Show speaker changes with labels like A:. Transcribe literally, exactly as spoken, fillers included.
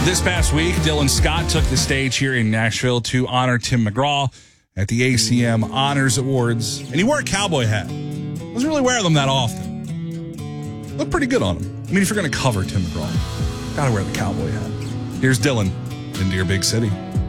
A: This past week, Dylan Scott took the stage here in Nashville to honor Tim McGraw at the A C M Honors Awards. And he wore a cowboy hat. Doesn't really wear them that often. Looked pretty good on him. I mean, if you're going to cover Tim McGraw, gotta wear the cowboy hat. Here's Dylan into your big city.